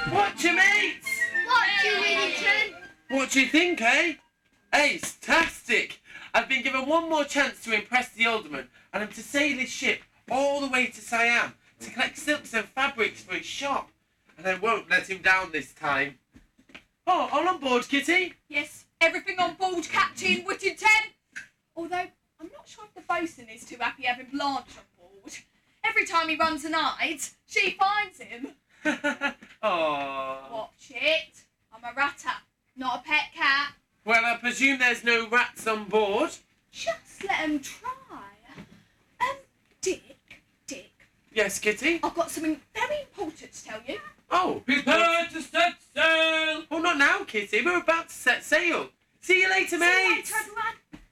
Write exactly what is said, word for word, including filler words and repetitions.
Watch your mates! Watch you, Whittington! What do you think, eh? Ace-tastic! I've been given one more chance to impress the alderman, and I'm to sail his ship all the way to Siam to collect silks and fabrics for his shop. And I won't let him down this time. Oh, all on board, Kitty? Yes, everything on board, Captain Whittington. Although, I'm not sure if the bosun is too happy having Blanche on board. Every time he runs a night, she finds him. Aww. Watch it. I'm a ratter, not a pet cat. Well, I presume there's no rats on board. Just let him try. Um, Dick, Dick. Yes, Kitty? I've got something very important to tell you. Oh. Prepare to set sail! Oh, not now, Kitty. We're about to set sail. See you later, See you mates. later,